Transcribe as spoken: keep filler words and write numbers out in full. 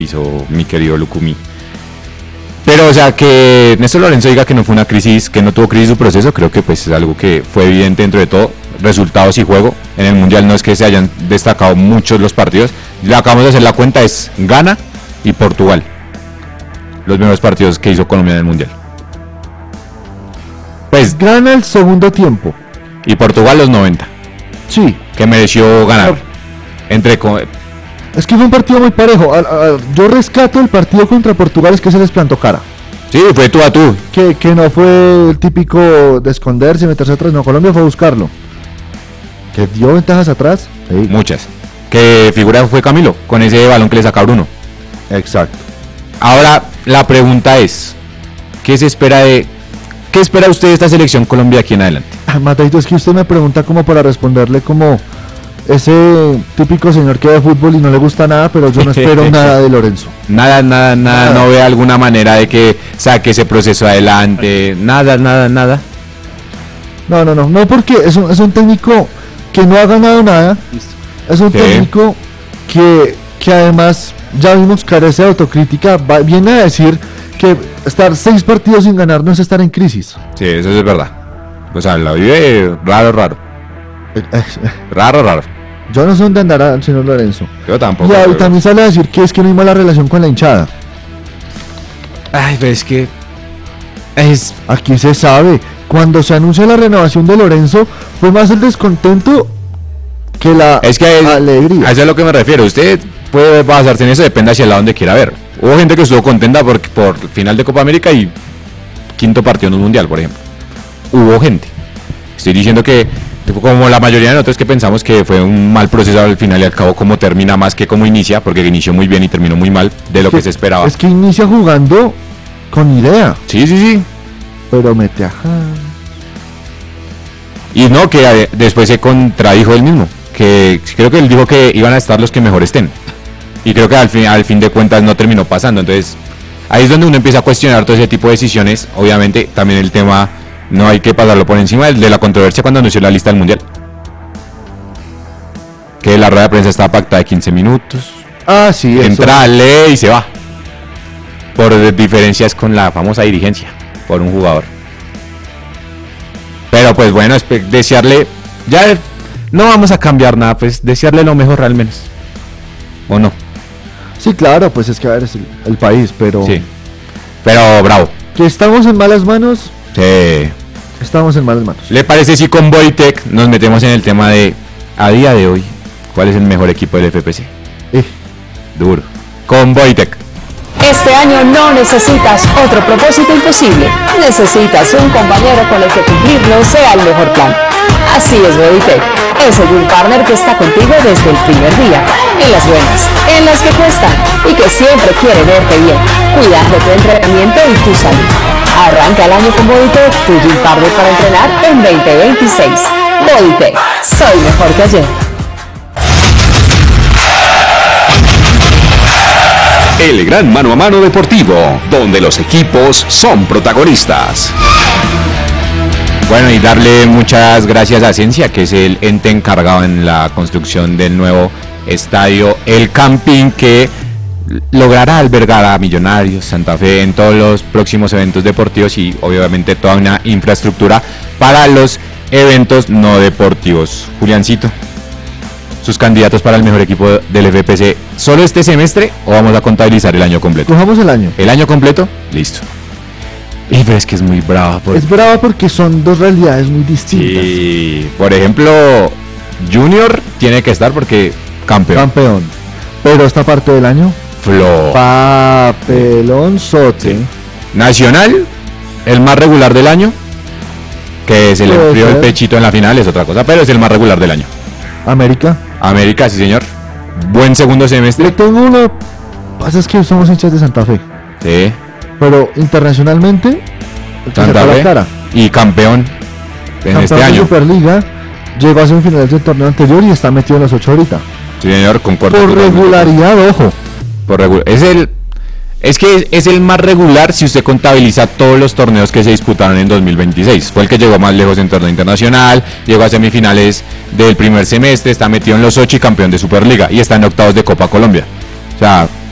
hizo mi querido Lucumí. Pero, o sea, que Néstor Lorenzo diga que no fue una crisis, que no tuvo crisis su proceso, creo que pues es algo que fue evidente dentro de todo. Resultados y juego. En el Mundial no es que se hayan destacado muchos los partidos. Le acabamos de hacer la cuenta, es Ghana y Portugal. Los mejores partidos que hizo Colombia en el Mundial. Pues gana el segundo tiempo. Y Portugal los noventa. Sí. Que mereció ganar. Entre... Es que fue un partido muy parejo. A, a, yo rescato el partido contra Portugal, es que se les plantó cara. Sí, fue tú a tú. Que, que no fue el típico de esconderse, meterse atrás. No, Colombia fue a buscarlo. Que dio ventajas atrás. Sí. Muchas. Que figura fue Camilo, con ese balón que le saca Bruno. Exacto. Ahora, la pregunta es, ¿qué se espera de... ¿Qué espera usted de esta selección Colombia aquí en adelante? Ah, Mateito, es que usted me pregunta como para responderle como... Ese típico señor que ve fútbol y no le gusta nada, pero yo no espero nada de Lorenzo. Nada, nada, nada, nada, no ve alguna manera de que saque ese proceso adelante, nada, nada, nada. No, no, no, no, porque es un, es un técnico que no ha ganado nada, es un ¿Qué? técnico que, que además, ya vimos, carece de autocrítica, va, viene a decir que estar seis partidos sin ganar no es estar en crisis. Sí, eso es verdad. O sea, la vive raro, raro. Raro, raro. Yo no sé dónde andará el señor Lorenzo. Yo tampoco. Y ahí también sale a decir que es que no hay mala relación con la hinchada. Ay, pero es que es... Aquí se sabe. Cuando se anuncia la renovación de Lorenzo, fue más el descontento que la es que es, alegría. A eso es a lo que me refiero. Usted puede basarse en eso, depende hacia el lado donde quiera ver. Hubo gente que estuvo contenta por, por final de Copa América y quinto partido en un mundial, por ejemplo. Hubo gente. Estoy diciendo que como la mayoría de nosotros que pensamos que fue un mal proceso al final y al cabo, como termina más que como inicia, porque inició muy bien y terminó muy mal de lo que, que se esperaba. Es que inicia jugando con idea. Sí, sí, sí. Pero mete ajá. Y no, que eh, después se contradijo él mismo, que creo que él dijo que iban a estar los que mejor estén. Y creo que al fin, al fin de cuentas no terminó pasando. Entonces, ahí es donde uno empieza a cuestionar todo ese tipo de decisiones. Obviamente, también el tema... No hay que pasarlo por encima de la controversia cuando anunció la lista del mundial. Que la rueda de prensa estaba pactada de quince minutos. Ah, sí, entra, eso. Lee y se va. Por diferencias con la famosa dirigencia. Por un jugador. Pero pues bueno, desearle. Ya no vamos a cambiar nada, pues desearle lo mejor al menos. ¿O no? Sí, claro, pues es que a ver, es el, el país, pero. Sí. Pero bravo. Que estamos en malas manos. Sí. Estamos en malas manos. ¿Le parece si con Boitec nos metemos en el tema de, a día de hoy, cuál es el mejor equipo del F P C? Eh. Duro. Con Boitec. Este año no necesitas otro propósito imposible. Necesitas un compañero con el que cumplirlo sea el mejor plan. Así es Boitec. Es el Gym Partner que está contigo desde el primer día. En las buenas, en las que cuestan y que siempre quiere verte bien, cuidando tu entrenamiento y tu salud. Arranca el año con Bodytech, tu Gym Partner para entrenar en veinte veintiséis. Bodytech, soy mejor que ayer. El gran mano a mano deportivo, donde los equipos son protagonistas. Bueno, y darle muchas gracias a Ciencia, que es el ente encargado en la construcción del nuevo estadio El Campín, que logrará albergar a Millonarios, Santa Fe en todos los próximos eventos deportivos y obviamente toda una infraestructura para los eventos no deportivos. Juliancito, sus candidatos para el mejor equipo del F P C, ¿solo este semestre o vamos a contabilizar el año completo? Cojamos el año. ¿El año completo? Listo. Y pero es que es muy brava. Por... Es brava porque son dos realidades muy distintas. Sí, por ejemplo, Junior tiene que estar porque campeón. Campeón. Pero esta parte del año... Flo. Papelón sote. Sí. Nacional, el más regular del año, que se le enfrió el pechito en la final, es otra cosa, pero es el más regular del año. América. América, sí señor. Buen segundo semestre. Yo tengo una... Pasa es que somos hinchas de Santa Fe. Sí. Pero internacionalmente... Santa Fe. Cara. Y campeón en campeón este año. De Superliga. Llegó a semifinales del torneo anterior y está metido en los ocho ahorita. Sí señor, concuerdo. Por regularidad, ojo. Por regu- es el es que es, es el más regular si usted contabiliza todos los torneos que se disputaron en dos mil veintiséis. Fue el que llegó más lejos en torneo internacional, llegó a semifinales del primer semestre, está metido en los ocho y campeón de Superliga y está en octavos de Copa Colombia. O sea,